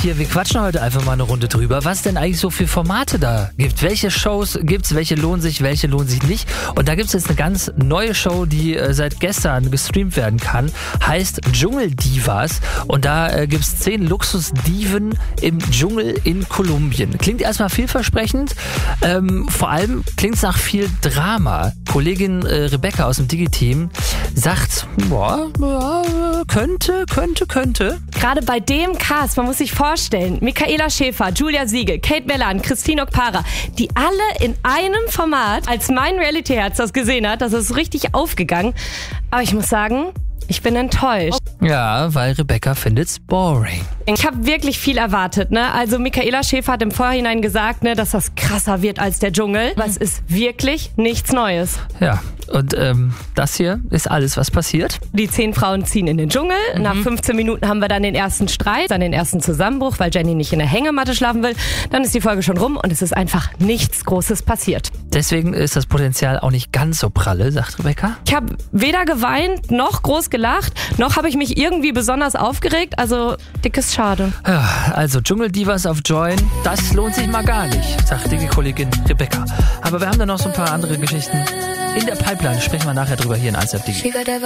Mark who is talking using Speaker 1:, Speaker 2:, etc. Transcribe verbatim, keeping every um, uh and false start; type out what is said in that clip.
Speaker 1: hier, wir quatschen heute einfach mal eine Runde drüber, was denn eigentlich so für Formate da gibt. Welche Shows gibt's, welche lohnen sich, welche lohnen sich nicht. Und da gibt's jetzt eine ganz neue Show, die äh, seit gestern gestreamt werden kann. Heißt Dschungeldivas. Und da äh, gibt's zehn Luxusdiven im Dschungel in Kolumbien. Klingt erstmal vielversprechend. Ähm, vor allem klingt's nach viel Drama. Kollegin äh, Rebecca aus dem Digi-Team sagt, boah, ja, könnte, könnte, könnte.
Speaker 2: Gerade bei dem Cast, man muss sich vorstellen, Michaela Schäfer, Julia Siegel, Kate Mellan, Christine Okpara, die alle in einem Format, als mein Reality-Herz das gesehen hat, das ist richtig aufgegangen. Aber ich muss sagen, ich bin enttäuscht.
Speaker 1: Ja, weil Rebecca findet's boring.
Speaker 2: Ich habe wirklich viel erwartet, ne? Also Michaela Schäfer hat im Vorhinein gesagt, ne, dass das krasser wird als der Dschungel. Aber es ist wirklich nichts Neues.
Speaker 1: Ja, und ähm, das hier ist alles, was passiert.
Speaker 2: Die zehn Frauen ziehen in den Dschungel.
Speaker 1: Mhm.
Speaker 2: Nach fünfzehn Minuten haben wir dann den ersten Streit, dann den ersten Zusammenbruch, weil Jenny nicht in der Hängematte schlafen will. Dann ist die Folge schon rum und es ist einfach nichts Großes passiert.
Speaker 1: Deswegen ist das Potenzial auch nicht ganz so pralle, sagt Rebecca.
Speaker 2: Ich habe weder geweint, noch groß gelacht, noch habe ich mich irgendwie besonders aufgeregt. Also dickes Schade.
Speaker 1: Ja, also Dschungeldivas auf Join, das lohnt sich mal gar nicht, sagt die Kollegin Rebecca. Aber wir haben da noch so ein paar andere Geschichten in der Pipeline. Sprechen wir nachher drüber hier in eins Live Digi.